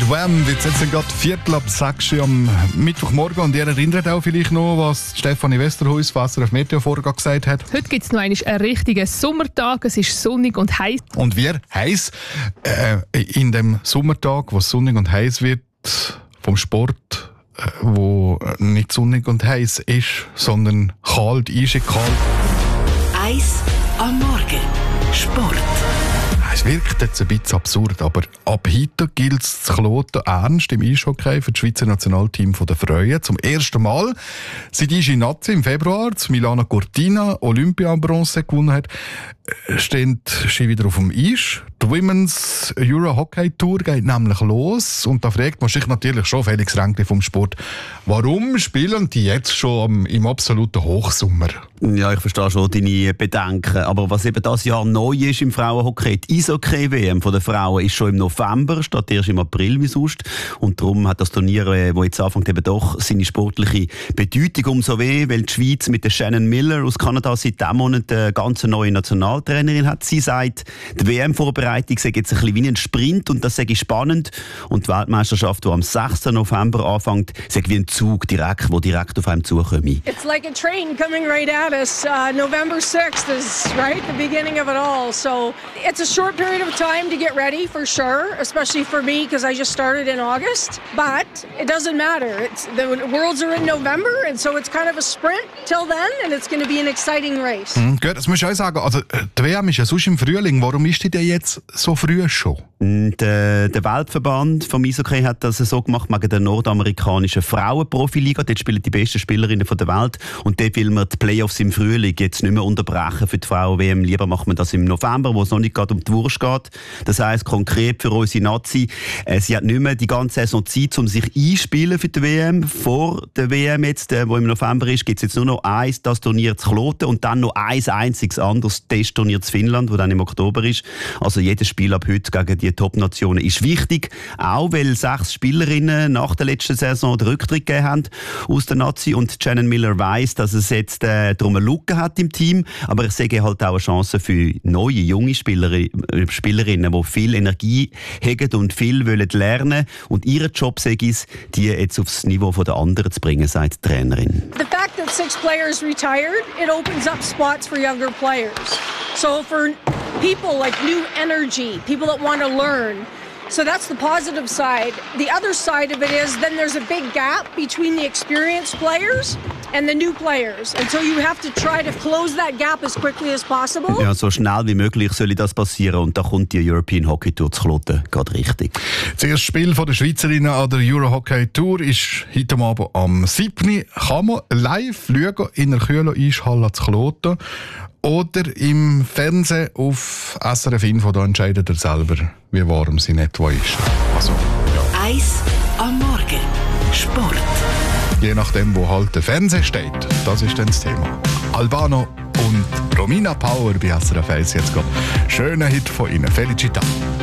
mit Wham! Wird jetzt gerade 5:45 am Mittwochmorgen und ihr erinnert auch vielleicht noch, was Stefanie Westerhuis von SRF Meteo vorher gesagt hat. Heute gibt es noch einen richtigen Sommertag. Es ist sonnig und heiß. Und wir heiß in dem Sommertag, wo es sonnig und heiß wird, vom Sport, wo nicht sonnig und heiß ist, sondern kalt, eisig kalt. Eis am Morgen. Sport. Es wirkt jetzt ein bisschen absurd, aber ab heute gilt es zu Kloten ernst im Eishockey für das Schweizer Nationalteam der Frauen. Zum ersten Mal, seit Ischi Nazi im Februar das Milano Cortina Olympia-Bronze gewonnen hat, stehen sie wieder auf dem Eis. Die Women's Euro Hockey Tour geht nämlich los und da fragt man sich natürlich schon, Felix Ränkli vom Sport, warum spielen die jetzt schon im absoluten Hochsommer? Ja, ich verstehe schon deine Bedenken, aber was eben das Jahr neu ist im Frauenhockey, die Eishockey-WM der Frauen ist schon im November, statt erst im April wie sonst und darum hat das Turnier, das jetzt anfängt, eben doch seine sportliche Bedeutung umso weh, weil die Schweiz mit der Shannon Miller aus Kanada seit diesem Monat eine ganz neue Nationaltrainerin hat. Sie sagt, die WM-Vorbereitung sei jetzt ein bisschen wie ein Sprint und das sei spannend und die Weltmeisterschaft, die am 6. November anfängt, sei wie ein Zug, der direkt auf einem zukommt. It's like a train coming right at us. November 6th is right the beginning of it all. So it's a short period of time to get ready for sure, especially for me because I just started in August. But it doesn't matter. The Worlds are in November and so it's kind of a sprint till then and it's going to be an exciting race. Gut, das muss ich auch sagen. Also, die WM ist ja sonst im Frühling. Warum ist die denn jetzt so früh schon? Der Weltverband vom Eishockey hat das so gemacht wegen der nordamerikanischen Frauenprofiliga. Dort spielen die besten Spielerinnen der Welt und dort will man die Playoffs im Frühling jetzt nicht mehr unterbrechen für die Frauen-WM. Lieber macht man das im November, wo es noch nicht gerade um die Wurst geht. Das heisst konkret für unsere Nazi, sie hat nicht mehr die ganze Saison Zeit, um sich einzuspielen für die WM. Vor der WM jetzt, wo im November ist, gibt es jetzt nur noch das Turnier zu Kloten und dann noch ein einziges anderes Testturnier zu Finnland, das dann im Oktober ist. Also jedes Spiel ab heute gegen die Top-Nationen ist wichtig, auch weil 6 Spielerinnen nach der letzten Saison den Rücktritt gegeben haben aus der Nazi und Shannon Miller weiss, dass es jetzt darum eine Lücke hat im Team, aber ich sehe halt auch eine Chance für neue, junge Spielerinnen, die viel Energie haben und viel lernen wollen und ihr Job sei es, die jetzt aufs Niveau der anderen zu bringen, sagt die Trainerin. The fact that 6 players retired, it opens up spots for younger players. So for people like new energy, people that want to learn. So that's the positive side. The other side of it is then there's a big gap between the experienced players and the new players. And so you have to try to close that gap as quickly as possible. Ja, so schnell wie möglich soll das passieren und da kommt die European Hockey Tour zu Kloten gerade richtig. Das erste Spiel der Schweizerinnen an der Euro Hockey Tour ist heute Abend am 7. Kann man live schauen in der Kühler-Eishalle zu Kloten oder im Fernsehen auf SRF Info. Da entscheidet ihr selber, wie warm sie nicht ist. Also, ja. Eis am Morgen. Sport. Je nachdem, wo halt der Fernseher steht. Das ist dann das Thema. Albano und Romina Power bei SRF 1 jetzt gerade. Schöner Hit von Ihnen. Felicita.